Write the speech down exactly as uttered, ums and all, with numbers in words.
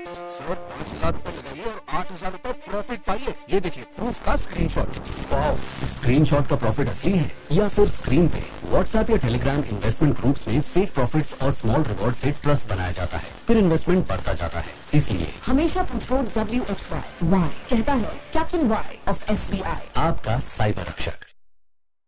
Sir पाँच हजार रूपए लगाइए और आठ हजार रूपए प्रॉफिट पाइए। ये देखिए प्रूफ का स्क्रीनशॉट। वाओ, स्क्रीनशॉट का प्रॉफिट असली है या फिर स्क्रीन पे? व्हाट्सएप या टेलीग्राम इन्वेस्टमेंट ग्रुप्स में फेक प्रॉफिट्स और स्मॉल रिवॉर्ड से ट्रस्ट बनाया जाता है, फिर इन्वेस्टमेंट बढ़ता जाता है। इसलिए हमेशा पूछो डब्ल्यू एच वाई। वाई कहता है captain Y of S B I, आपका साइबर रक्षक।